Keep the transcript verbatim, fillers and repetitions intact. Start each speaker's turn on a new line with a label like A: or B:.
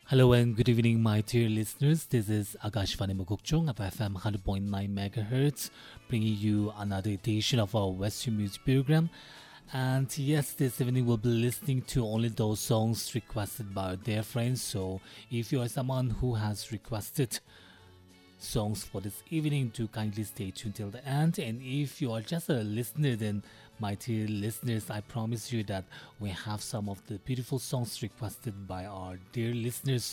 A: Hello and good evening, my dear listeners. This is Akashvani Mukukchung of F M one hundred point nine megahertz, bringing you another edition of our Western music program. And yes, this evening we'll be listening to only those songs requested by our dear friends. So if you are someone who has requested songs for this evening, do kindly stay tuned till the end. And if you are just a listener, then my dear listeners, I promise you that we have some of the beautiful songs requested by our dear listeners